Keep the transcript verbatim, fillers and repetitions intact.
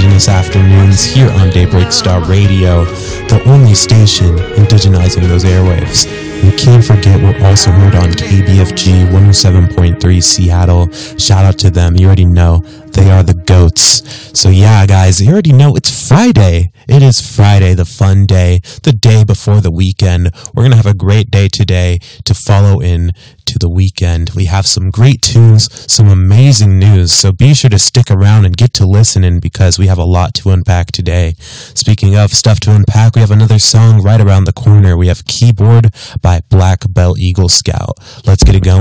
indigenous afternoons here on Daybreak Star Radio, the only station indigenizing those airwaves. And Can't Forget were also heard on K B F G one oh seven point three Seattle. Shout out to them. You already know they are the goats. So yeah, guys, you already know it's Friday. It is Friday, the fun day, the day before the weekend. We're going to have a great day today to follow in to the weekend. We have some great tunes, some amazing news, so be sure to stick around and get to listening because we have a lot to unpack today. Speaking of stuff to unpack, we have another song right around the corner. We have Keyboard by Black Belt Eagle Scout. Let's get it going.